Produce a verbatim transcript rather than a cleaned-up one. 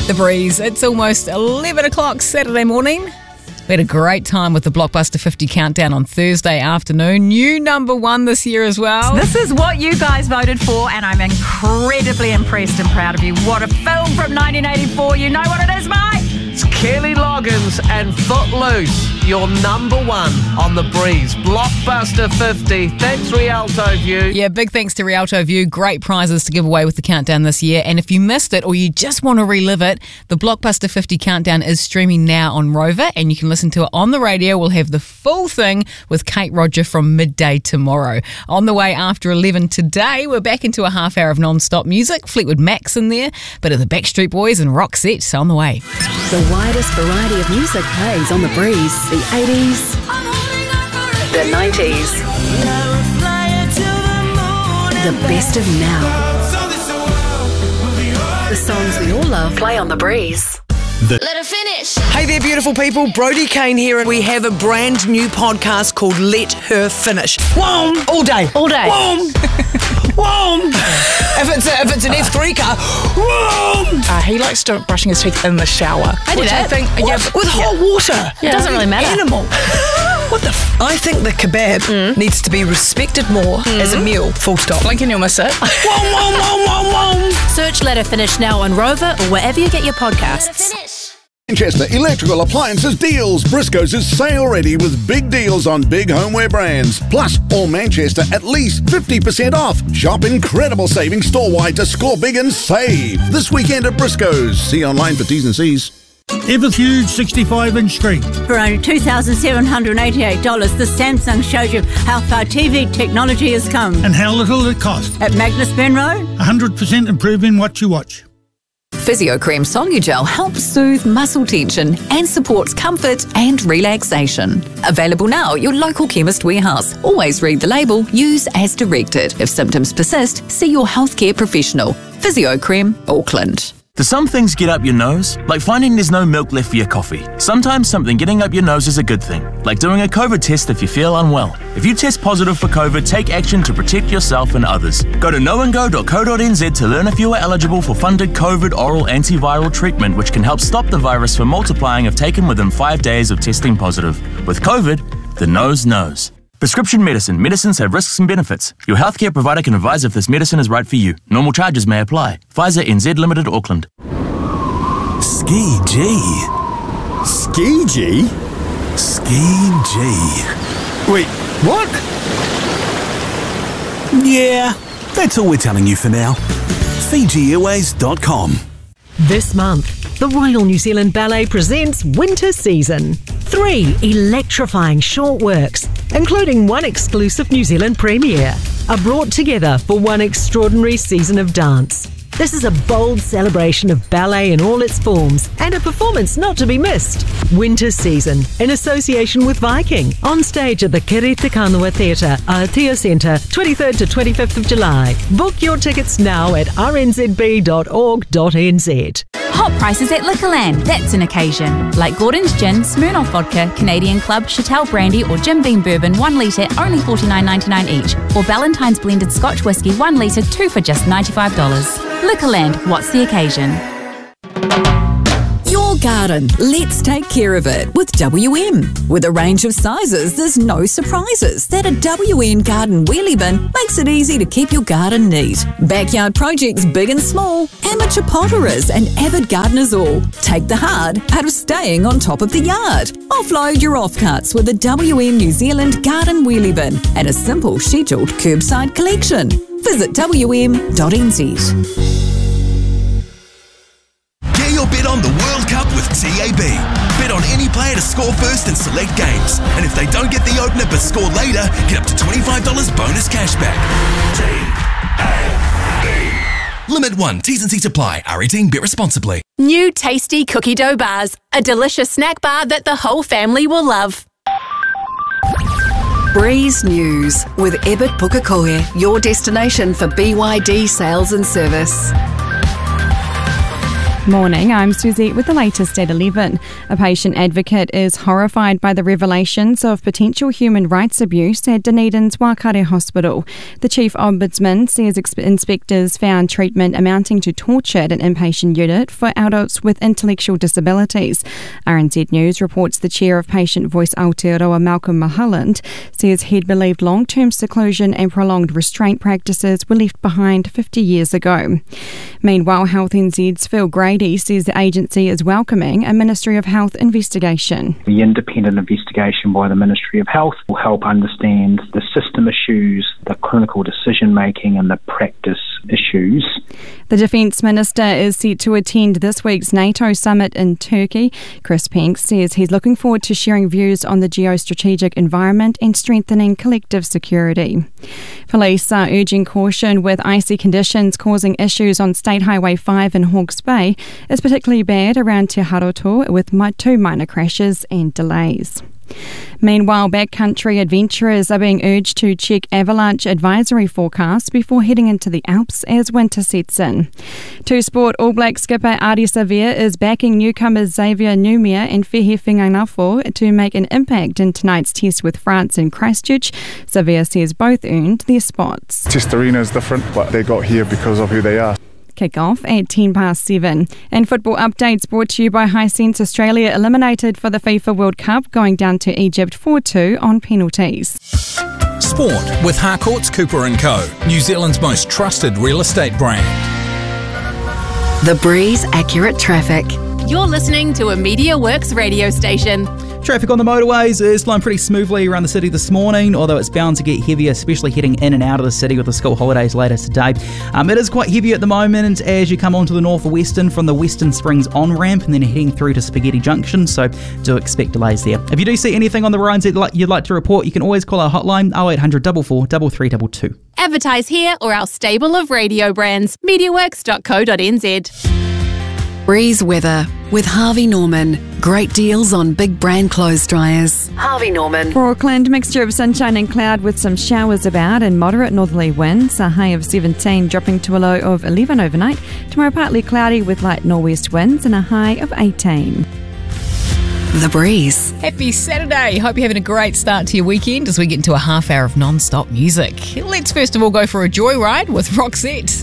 The Breeze. It's almost eleven o'clock Saturday morning. We had a great time with the Blockbuster fifty countdown on Thursday afternoon. New number one this year as well. This is what you guys voted for, and I'm incredibly impressed and proud of you. What a film from nineteen eighty-four. You know what it is, mate? It's Kelly Loggins and Footloose, your number one on The Breeze. Blockbuster fifty. Thanks, Rialto View. Yeah, big thanks to Rialto View. Great prizes to give away with the countdown this year. And if you missed it or you just want to relive it, the Blockbuster fifty countdown is streaming now on Rover, and you can listen to it on the radio. We'll have the full thing with Kate Roger from midday tomorrow. On the way after eleven today, we're back into a half hour of non-stop music. Fleetwood Mac's in there, bit of the Backstreet Boys and Roxette on the way. The widest variety of music plays on The Breeze. The eighties, the nineties, the best of now. The songs we all love play on The Breeze. The Let her finish. Hey there, beautiful people. Brody Kane here, and we have a brand new podcast called Let Her Finish. Whoom! All day. All day. Whoom! Whoom! If it's a, if it's an F three car, whoom! Uh, he likes to brushing his teeth in the shower. I do Which that. I think, yeah, What? with hot water. It doesn't really matter. Animal. What the f- I think the kebab Mm. needs to be respected more as a meal. Full stop. Blink and you'll miss it. Whoom, whoom, whoom, whoom, whoom. Search Let Her Finish now on Rover or wherever you get your Let her podcasts. finish. Manchester Electrical Appliances deals. Briscoe's is sale ready with big deals on big homeware brands. Plus, all Manchester at least fifty percent off. Shop incredible savings store-wide to score big and save. This weekend at Briscoe's. See online for T's and C's. Ever's huge sixty-five inch screen. For only two thousand seven hundred eighty-eight dollars, the Samsung shows you how far T V technology has come. And how little it costs. At Magnus Ben Road, one hundred percent improving what you watch. Physiocreme Solugel helps soothe muscle tension and supports comfort and relaxation. Available now at your local chemist warehouse. Always read the label, use as directed. If symptoms persist, see your healthcare professional. Physiocreme Auckland. Do some things get up your nose? Like finding there's no milk left for your coffee. Sometimes something getting up your nose is a good thing, like doing a COVID test if you feel unwell. If you test positive for COVID, take action to protect yourself and others. Go to knowandgo dot co dot n z to learn if you are eligible for funded COVID oral antiviral treatment, which can help stop the virus from multiplying if taken within five days of testing positive. With COVID, the nose knows. Prescription medicine. Medicines have risks and benefits. Your healthcare provider can advise if this medicine is right for you. Normal charges may apply. Pfizer N Z Limited, Auckland. Ski G. Ski G? Ski G. Wait, what? Yeah, that's all we're telling you for now. Fiji Airways dot com. This month, the Royal New Zealand Ballet presents Winter Season. Three electrifying short works, including one exclusive New Zealand premiere, are brought together for one extraordinary season of dance. This is a bold celebration of ballet in all its forms and a performance not to be missed. Winter Season, in association with Viking, on stage at the Kirita Kanua Theatre, Aotea Centre, twenty-third to twenty-fifth of July. Book your tickets now at r n z b dot org dot n z. Hot prices at Liquorland, that's an occasion. Like Gordon's Gin, Smirnoff Vodka, Canadian Club, Chattel Brandy or Jim Beam Bourbon, one litre, only forty-nine ninety-nine each. Or Ballantine's Blended Scotch Whisky, one litre, two for just ninety-five dollars. Liquorland, what's the occasion? Your garden, let's take care of it with W M. With a range of sizes, there's no surprises that a W M garden wheelie bin makes it easy to keep your garden neat. Backyard projects big and small, amateur potterers and avid gardeners all. Take the hard out of staying on top of the yard. Offload your offcuts with a W M New Zealand garden wheelie bin and a simple scheduled curbside collection. Visit w m dot n z. Get your bet on the World Cup with T A B. Bet on any player to score first in select games. And if they don't get the opener but score later, get up to twenty-five dollars bonus cashback. T A B. Limit one. T's and C's apply. R eighteen. Bet responsibly. New tasty cookie dough bars, a delicious snack bar that the whole family will love. Breeze News with Ebert Pukekohe, your destination for B Y D sales and service. Morning, I'm Susie with the latest at eleven. A patient advocate is horrified by the revelations of potential human rights abuse at Dunedin's Waitakere Hospital. The Chief Ombudsman says ex- inspectors found treatment amounting to torture at an inpatient unit for adults with intellectual disabilities. R N Z News reports the chair of Patient Voice Aotearoa, Malcolm Mulholland, says he'd believed long-term seclusion and prolonged restraint practices were left behind fifty years ago. Meanwhile, Health N Z's Phil Grady says the agency is welcoming a Ministry of Health investigation. The independent investigation by the Ministry of Health will help understand the system issues, the clinical decision making and the practice issues. The Defence Minister is set to attend this week's NATO summit in Turkey. Chris Penk says he's looking forward to sharing views on the geostrategic environment and strengthening collective security. Police are urging caution with icy conditions causing issues on State Highway five in Hawke's Bay. It's particularly bad around Te Haroto with two minor crashes and delays. Meanwhile, backcountry adventurers are being urged to check avalanche advisory forecasts before heading into the Alps as winter sets in. Two Sport All Black skipper Ardie Savea is backing newcomers Xavier Numia and Fehe Fingainafo to make an impact in tonight's test with France in Christchurch. Savea says both earned their spots. Test arena is different, but they got here because of who they are. Kick-off at ten past seven. And football updates brought to you by Hisense. Australia eliminated for the FIFA World Cup, going down to Egypt four two on penalties. Sport with Harcourts Cooper and Co, New Zealand's most trusted real estate brand. The Breeze Accurate Traffic. You're listening to a Media Works radio station. Traffic on the motorways is flowing pretty smoothly around the city this morning, although it's bound to get heavier, especially heading in and out of the city with the school holidays later today. Um, it is quite heavy at the moment as you come onto the Northwestern from the Western Springs on-ramp and then heading through to Spaghetti Junction, so do expect delays there. If you do see anything on the roads that you'd like to report, you can always call our hotline oh eight hundred, four four, three three two two. Advertise here or our stable of radio brands, mediaworks dot co dot n z. Breeze weather with Harvey Norman. Great deals on big brand clothes dryers. Harvey Norman. For Auckland, mixture of sunshine and cloud with some showers about and moderate northerly winds. A high of seventeen, dropping to a low of eleven overnight. Tomorrow partly cloudy with light northwest winds and a high of eighteen. The Breeze. Happy Saturday. Hope you're having a great start to your weekend as we get into a half hour of non-stop music. Let's first of all go for a joyride with Roxette.